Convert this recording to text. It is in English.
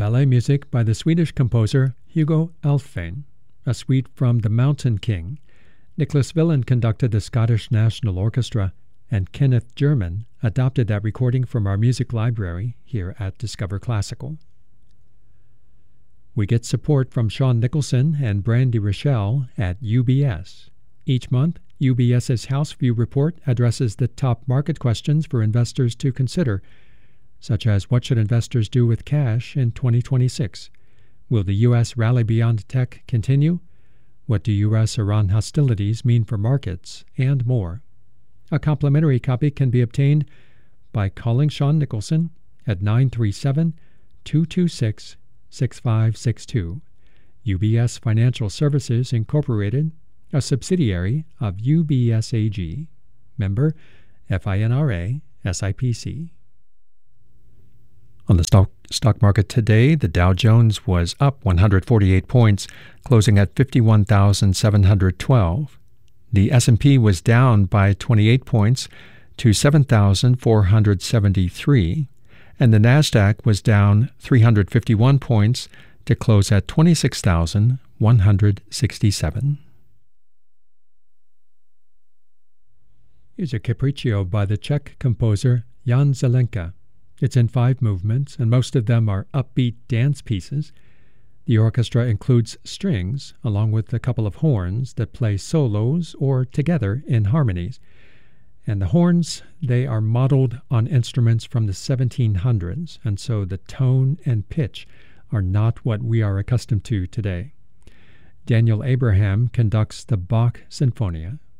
ballet music by the Swedish composer Hugo Alfvén, a suite from The Mountain King. Nicholas Villan conducted the Scottish National Orchestra, and Kenneth German adopted that recording from our music library here at Discover Classical. We get support from Sean Nicholson and Brandy Rochelle at UBS. Each month, UBS's House View report addresses the top market questions for investors to consider, such as what should investors do with cash in 2026? Will the U.S. rally beyond tech continue? What do U.S.-Iran hostilities mean for markets? And more. A complimentary copy can be obtained by calling Sean Nicholson at 937-226-6562. UBS Financial Services Incorporated, a subsidiary of UBS AG. Member FINRA SIPC. On the stock market today, the Dow Jones was up 148 points, closing at 51,712. The S&P was down by 28 points to 7,473, and the Nasdaq was down 351 points to close at 26,167. Here's a capriccio by the Czech composer Jan Zelenka. It's in 5 movements, and most of them are upbeat dance pieces. The orchestra includes strings, along with a couple of horns that play solos or together in harmonies. And the horns, they are modeled on instruments from the 1700s, and so the tone and pitch are not what we are accustomed to today. Daniel Abraham conducts the Bach Sinfonia.